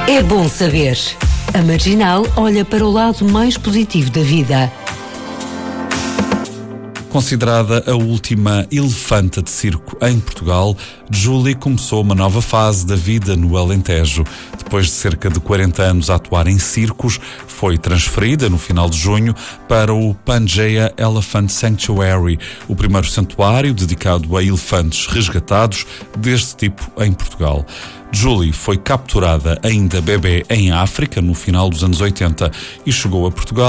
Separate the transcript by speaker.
Speaker 1: É bom saber. A Marginal olha para o lado mais positivo da vida.
Speaker 2: Considerada a última elefanta de circo em Portugal, Julie começou uma nova fase da vida no Alentejo. Depois de cerca de 40 anos a atuar em circos, foi transferida no final de junho para o Pangea Elephant Sanctuary, o primeiro santuário dedicado a elefantes resgatados deste tipo em Portugal. Julie foi capturada ainda bebê em África no final dos anos 80 e chegou a Portugal